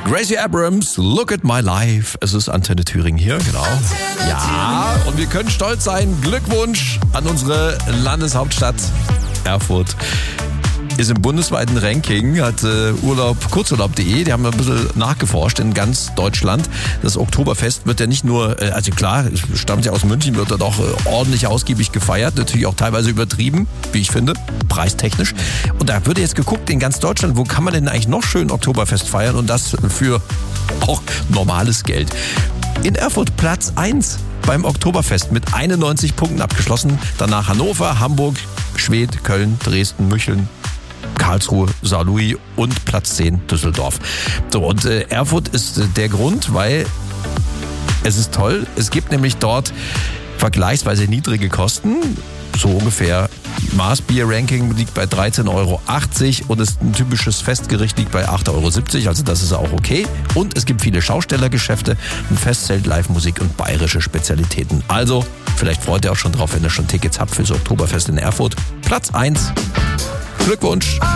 Gracie Abrams, Look at My Life. Es ist Antenne Thüringen hier, genau. Ja, und wir können stolz sein. Glückwunsch an unsere Landeshauptstadt Erfurt. Ist im bundesweiten Ranking, hat Kurzurlaub.de, die haben ein bisschen nachgeforscht in ganz Deutschland. Das Oktoberfest wird ja nicht nur, also klar, es stammt ja aus München, wird dort auch ordentlich ausgiebig gefeiert, natürlich auch teilweise übertrieben, wie ich finde, preistechnisch. Und da wird jetzt geguckt in ganz Deutschland, wo kann man denn eigentlich noch schön Oktoberfest feiern und das für auch normales Geld. In Erfurt Platz 1 beim Oktoberfest mit 91 Punkten abgeschlossen. Danach Hannover, Hamburg, Schwedt, Köln, Dresden, Mücheln, Karlsruhe, Saarlouis und Platz 10 Düsseldorf. So, und Erfurt ist der Grund, weil es ist toll. Es gibt nämlich dort vergleichsweise niedrige Kosten. So ungefähr. Maßbier-Ranking liegt bei 13,80 Euro und ein typisches Festgericht liegt bei 8,70 Euro. Also das ist auch okay. Und es gibt viele Schaustellergeschäfte, ein Festzelt, Live-Musik und bayerische Spezialitäten. Also vielleicht freut ihr auch schon drauf, wenn ihr schon Tickets habt fürs Oktoberfest in Erfurt. Platz 1. Glückwunsch!